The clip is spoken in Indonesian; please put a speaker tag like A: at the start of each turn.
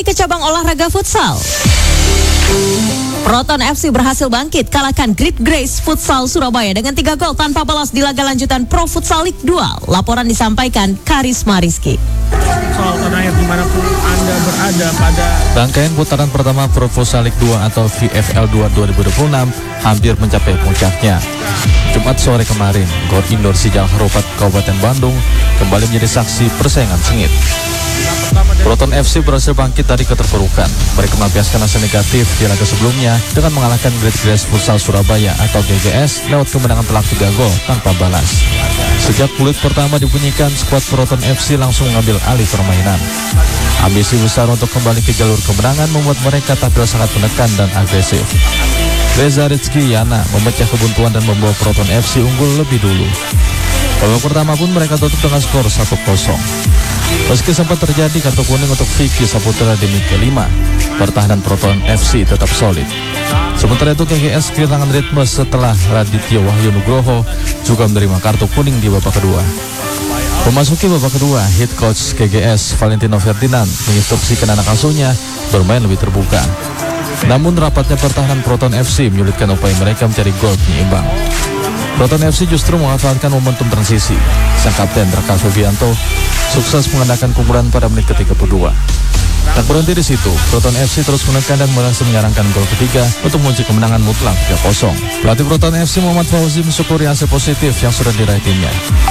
A: kembali ke cabang olahraga futsal. Proton FC berhasil bangkit kalahkan Great Grace Futsal Surabaya dengan 3 gol tanpa balas di laga lanjutan Pro Futsal League 2. Laporan disampaikan Karisma Rizky.
B: Soal tanah air dimanapun Anda berada pada
C: rangkaian putaran pertama Pro Futsal League 2 atau VFL 2 2026 hampir mencapai puncaknya. Jumat sore kemarin, Gor Indoor Sijal Harupat Kabupaten Bandung kembali menjadi saksi persaingan sengit. Proton FC berhasil bangkit dari keterpurukan. Mereka melampiaskan hasil negatif di laga sebelumnya dengan mengalahkan Great Grace Futsal Surabaya atau GGS lewat kemenangan telak 3 gol tanpa balas. Sejak peluit pertama dibunyikan, skuad Proton FC langsung mengambil alih permainan. Ambisi besar untuk kembali ke jalur kemenangan membuat mereka tampil sangat menekan dan agresif. Reza Rizky Yana memecah kebuntuan dan membawa Proton FC unggul lebih dulu. Babak pertama pun mereka tutup dengan skor 1-0. Meski sempat terjadi kartu kuning untuk Vicky Saputra di menit ke-5, pertahanan Proton FC tetap solid. Sementara itu GGS kehilangan ritme setelah Raditya Wahyu Nugroho juga menerima kartu kuning di babak kedua. Memasuki babak kedua, head coach GGS Valentino Ferdinand menginstruksikan anak asuhnya bermain lebih terbuka. Namun rapatnya pertahanan Proton FC menyulitkan upaya mereka mencari gol penyeimbang. Proton FC justru memanfaatkan momentum transisi. Sang kapten Raka Subianto sukses mengandalkan keunggulan pada menit ke-32. Tak berhenti di situ, Proton FC terus menekan dan berhasil menyerangkan gol ketiga untuk mengunci kemenangan mutlak 3-0. Pelatih Proton FC Muhammad Fauzi mensyukuri hasil positif yang sudah diraih timnya.